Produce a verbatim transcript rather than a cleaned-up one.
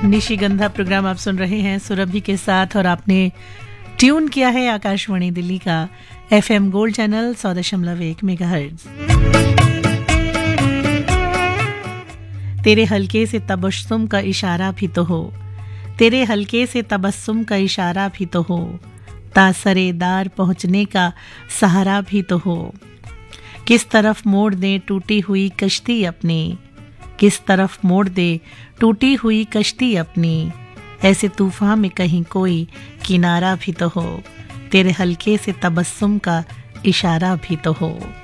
निशिगंधा programme आप सुन रहे हैं सुरभि के साथ और आपने ट्यून किया है आकाशवाणी दिल्ली का एफएम गोल्ड चैनल सौ दशमलव एक मेगाहर्ट्ज। तेरे हल्के से तबस्सुम का इशारा भी तो हो, तेरे हल्के से तबस्सुम का इशारा भी तो हो, तासरेदार पहुंचने का सहारा भी तो हो। किस तरफ मोड़ दे टूटी हुई कश्ती अपनी, किस तरफ मोड़ दे टूटी हुई कश्ती अपनी, ऐसे तूफान में कहीं कोई किनारा भी तो हो, तेरे हल्के से तबस्सुम का इशारा भी तो हो।